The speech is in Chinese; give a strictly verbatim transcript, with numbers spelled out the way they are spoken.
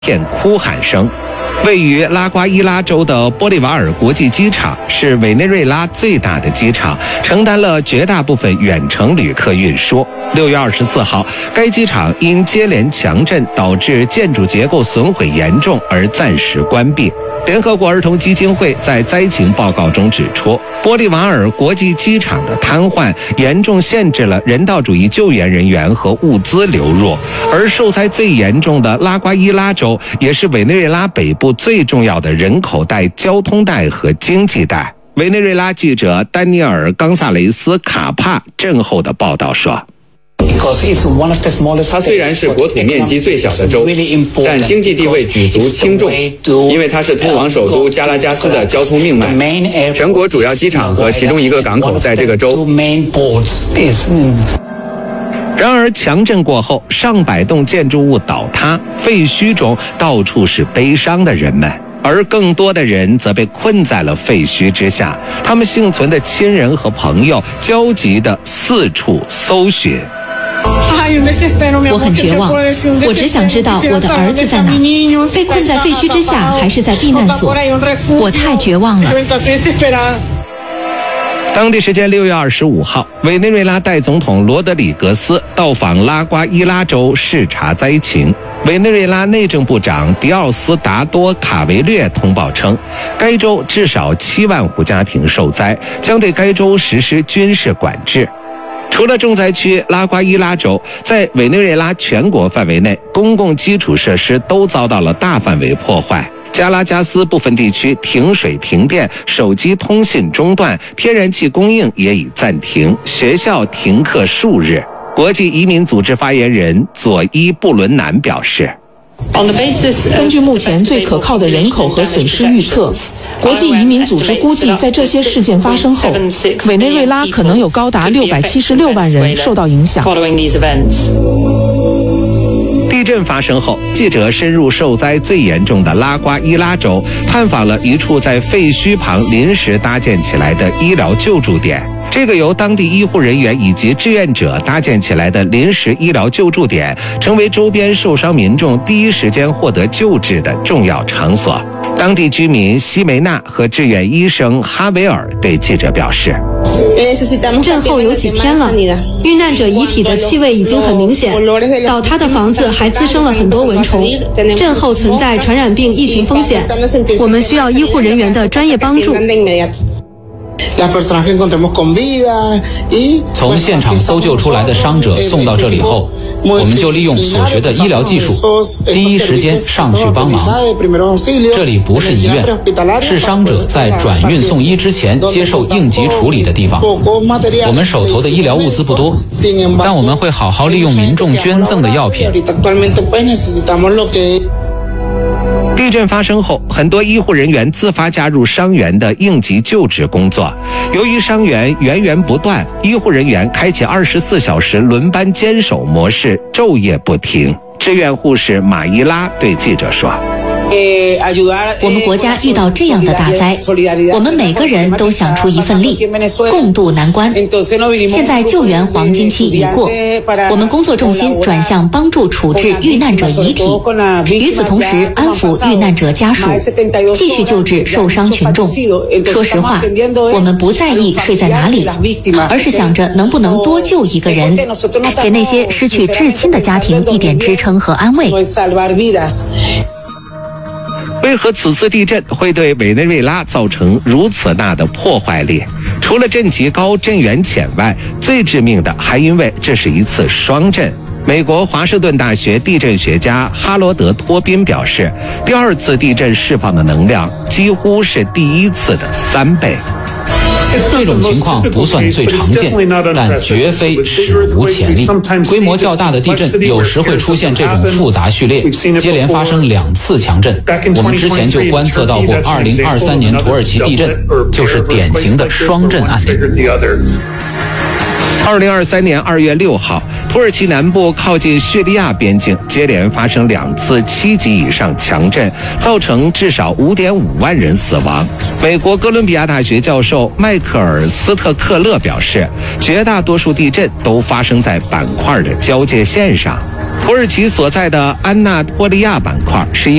片哭喊声。位于拉瓜伊拉州的玻利瓦尔国际机场是委内瑞拉最大的机场，承担了绝大部分远程旅客运输。六月二十四号，该机场因接连强震导致建筑结构损毁严重而暂时关闭。联合国儿童基金会在灾情报告中指出，玻利瓦尔国际机场的瘫痪严重限制了人道主义救援人员和物资流入，而受灾最严重的拉瓜伊拉州也是委内瑞拉北部最重要的人口带、交通带和经济带。委内瑞拉记者丹尼尔·冈萨雷斯·卡帕震后的报道说， 它虽然是国土面积最小的州，但经济地位举足轻重，因为它是通往首都加拉加斯的交通命脉。全国主要机场和其中一个港口在这个州。 然而强震过后，上百栋建筑物倒塌，废墟中到处是悲伤的人们，而更多的人则被困在了废墟之下，他们幸存的亲人和朋友焦急地四处搜寻。 我很绝望，我只想知道我的儿子在哪，被困在废墟之下还是在避难所，我太绝望了。 当地时间六月二十五号，委内瑞拉代总统罗德里格斯到访拉瓜伊拉州视察灾情。委内瑞拉内政部长迪奥斯达多卡维略通报称，该州至少七万户家庭受灾，将对该州实施军事管制。除了重灾区拉瓜伊拉州，在委内瑞拉全国范围内，公共基础设施都遭到了大范围破坏。加拉加斯部分地区停水停电，手机通信中断，天然气供应也已暂停，学校停课数日。国际移民组织发言人佐伊布伦南表示， 根据目前最可靠的人口和损失预测，国际移民组织估计，在这些事件发生后，委内瑞拉可能有高达六百七十六万人受到影响。 地震发生后，记者深入受灾最严重的拉瓜伊拉州，探访了一处在废墟旁临时搭建起来的医疗救助点。这个由当地医护人员以及志愿者搭建起来的临时医疗救助点，成为周边受伤民众第一时间获得救治的重要场所。当地居民西梅纳和志愿医生哈维尔对记者表示， 震后有几天了，遇难者遗体的气味已经很明显，倒塌的房子还滋生了很多蚊虫，震后存在传染病疫情风险，我们需要医护人员的专业帮助。 从现场搜救出来的伤者送到这里后，我们就利用所学的医疗技术，第一时间上去帮忙。这里不是医院，是伤者在转运送医之前接受应急处理的地方。我们手头的医疗物资不多，但我们会好好利用民众捐赠的药品。 地震发生后，很多医护人员自发加入伤员的应急救治工作。由于伤员源源不断，医护人员开启二十四小时轮班坚守模式，昼夜不停。志愿护士马伊拉对记者说， 我们国家遇到这样的大灾，我们每个人都想出一份力，共度难关。现在救援黄金期已过，我们工作重心转向帮助处置遇难者遗体，与此同时安抚遇难者家属，继续救治受伤群众。说实话，我们不在意睡在哪里，而是想着能不能多救一个人，给那些失去至亲的家庭一点支撑和安慰。 为何此次地震会对委内瑞拉造成如此大的破坏力？除了震级高、震源浅外，最致命的还因为这是一次双震。美国华盛顿大学地震学家哈罗德·托宾表示，第二次地震释放的能量几乎是第一次的三倍。 这种情况不算最常见，但绝非史无前例。规模较大的地震有时会出现这种复杂序列，接连发生两次强震。我们之前就观测到过二零二三年土耳其地震，就是典型的双震案例。 二零二三年二月六号，土耳其南部靠近叙利亚边境接连发生两次七级以上强震，造成至少 五点五万人死亡。美国哥伦比亚大学教授迈克尔斯特克勒表示，绝大多数地震都发生在板块的交界线上。土耳其所在的安纳托利亚板块是一